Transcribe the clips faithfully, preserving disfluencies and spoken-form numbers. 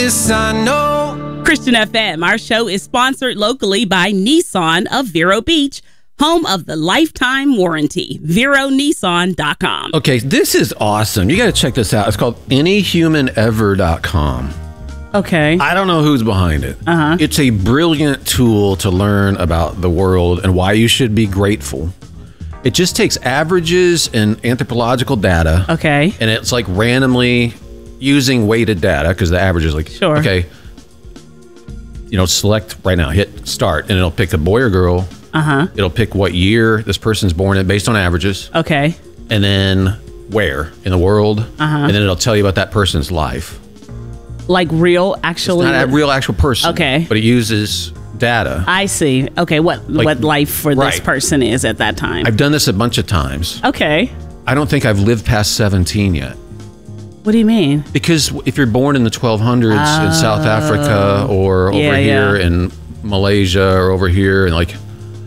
Yes, I know. Christian F M, our show is sponsored locally by Nissan of Vero Beach, home of the lifetime warranty. Vero Nissan dot com. Okay, this is awesome. You got to check this out. It's called any human ever dot com. Okay. I don't know who's behind it. Uh-huh. It's a brilliant tool to learn about the world and why you should be grateful. It just takes averages and anthropological data. Okay. And it's like randomly using weighted data because the average is like, sure. Okay, you know, select right now, hit start, and it'll pick a boy or girl. Uh-huh. It'll pick what year this person's born in based on averages. Okay. And then where in the world. Uh-huh. And then it'll tell you about that person's life. Like real, actually? It's not a real actual person. Okay. But it uses data. I see. Okay, what Like, what life for right. this person is at that time. I've done this a bunch of times. Okay. I don't think I've lived past seventeen yet. What do you mean? Because if you're born in the twelve hundreds oh. in South Africa or yeah, over here yeah. in Malaysia or over here, and like,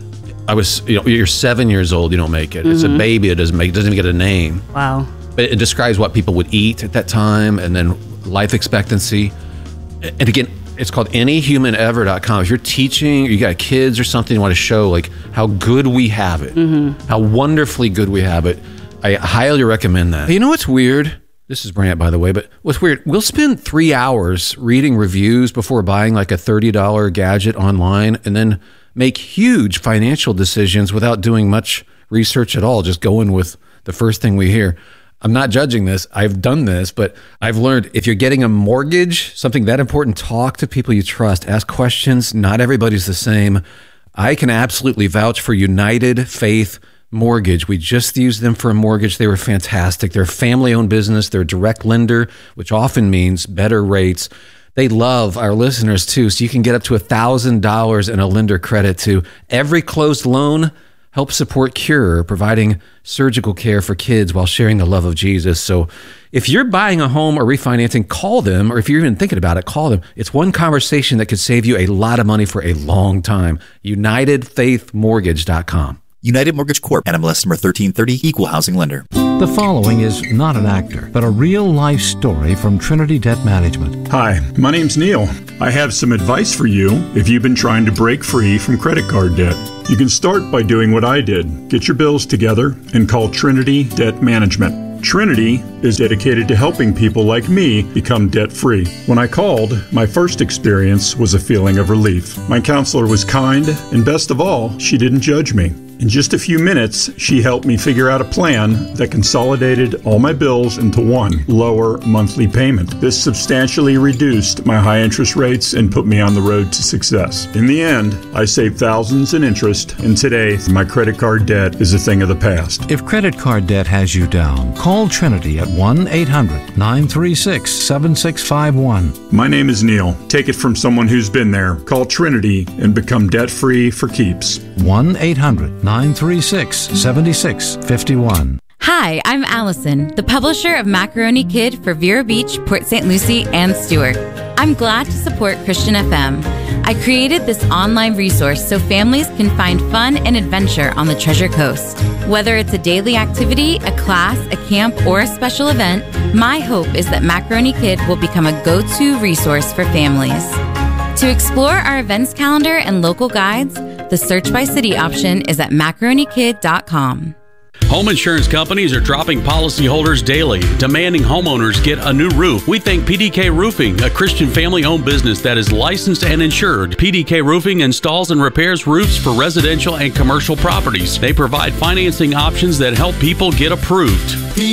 I was, you know, you're seven years old, you don't make it. Mm-hmm. It's a baby, it doesn't make, doesn't even get a name. Wow. But it describes what people would eat at that time and then life expectancy. And again, it's called any human ever dot com. If you're teaching, you got kids or something, you want to show like how good we have it, mm-hmm. how wonderfully good we have it, I highly recommend that. You know what's weird? This is Brant, by the way, but what's weird, we'll spend three hours reading reviews before buying like a thirty dollar gadget online and then make huge financial decisions without doing much research at all, just going with the first thing we hear. I'm not judging this. I've done this, but I've learned if you're getting a mortgage, something that important, talk to people you trust, ask questions. Not everybody's the same. I can absolutely vouch for United Faith Mortgage. We just used them for a mortgage. They were fantastic. They're a family-owned business. They're a direct lender, which often means better rates. They love our listeners too, so you can get up to one thousand dollars in a lender credit to every closed loan. Help support Cure, providing surgical care for kids while sharing the love of Jesus. So if you're buying a home or refinancing, call them, or if you're even thinking about it, call them. It's one conversation that could save you a lot of money for a long time. United Faith Mortgage dot com. United Mortgage Corp. N M L S number thirteen thirty, Equal Housing Lender. The following is not an actor, but a real-life story from Trinity Debt Management. Hi, my name's Neil. I have some advice for you if you've been trying to break free from credit card debt. You can start by doing what I did. Get your bills together and call Trinity Debt Management. Trinity is dedicated to helping people like me become debt-free. When I called, my first experience was a feeling of relief. My counselor was kind, and best of all, she didn't judge me. In just a few minutes, she helped me figure out a plan that consolidated all my bills into one lower monthly payment. This substantially reduced my high interest rates and put me on the road to success. In the end, I saved thousands in interest, and today, my credit card debt is a thing of the past. If credit card debt has you down, call Trinity at one eight hundred nine three six seven six five one. My name is Neil. Take it from someone who's been there. Call Trinity and become debt-free for keeps. one eight hundred nine three six seven six five one. Hi, I'm Allison, the publisher of Macaroni Kid for Vero Beach, Port Saint Lucie, and Stewart. I'm glad to support Christian F M. I created this online resource so families can find fun and adventure on the Treasure Coast. Whether it's a daily activity, a class, a camp, or a special event, my hope is that Macaroni Kid will become a go-to resource for families. To explore our events calendar and local guides, the search by city option is at macaroni kid dot com. Home insurance companies are dropping policyholders daily, demanding homeowners get a new roof. We thank P D K Roofing, a Christian family-owned business that is licensed and insured. P D K Roofing installs and repairs roofs for residential and commercial properties. They provide financing options that help people get approved.